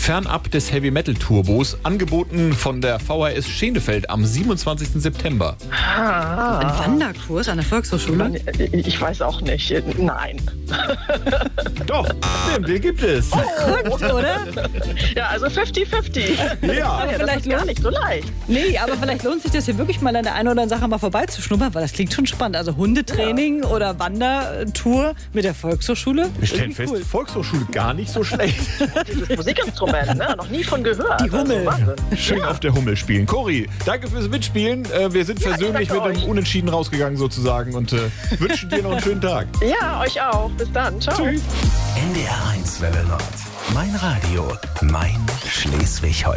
Fernab des Heavy-Metal-Turbos, angeboten von der VHS Schenefeld am 27. September. Ein Wanderkurs an der Volkshochschule? Ich weiß auch nicht. Nein. Doch, den gibt es. Verrückt, oder? Ja, also 50-50. Ja. Das vielleicht ist gar nicht so leicht. Nee, aber vielleicht lohnt sich das hier wirklich mal an der einen oder anderen Sache mal vorbeizuschnuppern, weil das klingt schon spannend. Also Hundetraining oder Wandertour mit der Volkshochschule. Wir stellen Irgendwie fest, Volkshochschule gar nicht so schlecht. Dieses Musikinstrument, ne? Noch nie von gehört. Die Hummel. Also, Wahnsinn. Schön auf der Hummel spielen. Cori, danke fürs Mitspielen. Wir sind versöhnlich mit danke einem euch. Unentschieden rausgegangen sozusagen und wünschen dir noch einen schönen Tag. Ja, euch auch. Bis dann. Ciao. Tschüss. NDR 1 Welle Nord. Mein Radio, mein Schleswig-Holstein.